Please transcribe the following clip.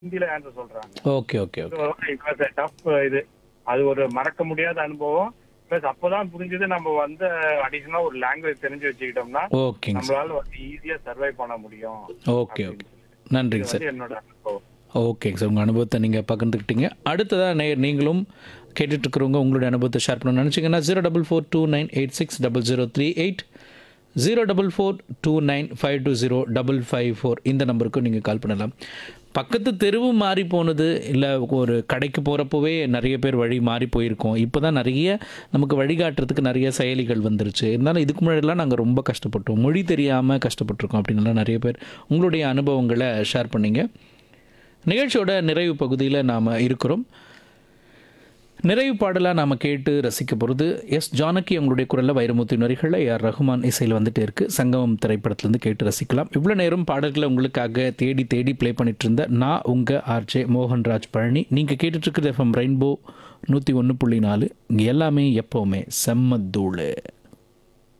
ஹிந்தில ஆன்சர் சொல்றாங்க. Okay, okay, okay. It was a tough இது. அது ஒரு மறக்க முடியாத அனுபவம். பிளஸ் அப்பதான் புரிஞ்சது நம்ம வந்து அடிஷனலா ஒரு லாங்குவேஜ் தெரிஞ்சு வச்சுக்கிட்டோம்னா, ஓகேங்க சார். நம்மளால வந்து ஈஸியா சர்வை பண்ண முடியும் ஓகே, அப்படின்னு ஓகே. சொல்லி. இது நன்றிங்க சார். வந்து என்னோட அனுபவம். ஓகேங்க சார். உங்க அனுபவத்த நீங்க பகிர்ந்துக்கிட்டீங்க. அடுத்ததா நீங்களும் கேட்டுட்டு இருக்கிறவங்க உங்களுடைய அனுபவத்த ஷேர் பண்ணணும்னு நினைச்சீங்கன்னா 0442986038 044295205554 இந்த நம்பருக்கு நீங்க கால் பண்ணலாம். பக்கத்து தெருவு மாறி போனது, இல்ல ஒரு கடைக்கு போறப்பவே நெறைய பேர் வழி மாறி போயிருக்கோம். இப்ப தான் நெறைய நமக்கு வழிகாட்டுறதுக்கு நெறைய செயலிகள் வந்துருச்சு. இருந்தாலும் இதுக்கு முன்னாடிலாம் நாங்க ரொம்ப கஷ்டப்பட்டோம். மொழி தெரியாம கஷ்டப்பட்டுருக்கோம் அப்படின்னுலாம் நெறைய பேர் உங்களுடைய அனுபவங்கள ஷேர் பண்ணீங்க. நிகழ்ச்சியோட நிறைவு பகுதியில் நாம் இருக்கிறோம். நிறைவு பாடலாக நாம் கேட்டு ரசிக்க போகிறது எஸ் ஜானகி அவங்களுடைய குரலில் வைரமுத்து வரிகளில் ஏஆர் ரஹ்மான் இசையில் வந்துட்டே இருக்குது. சங்கமம் திரைப்படத்துலேருந்து கேட்டு ரசிக்கலாம். இவ்வளோ நேரம் பாடல்களை உங்களுக்காக தேடி தேடி ப்ளே பண்ணிட்டு இருந்த நான் உங்கள் ஆர்ஜே மோகன்ராஜ் பழனி. நீங்கள் கேட்டுட்ருக்குது எஃப்எம் ரெயின்போ 101.4. இங்கே எல்லாமே எப்போவுமே செம்ம தூளு.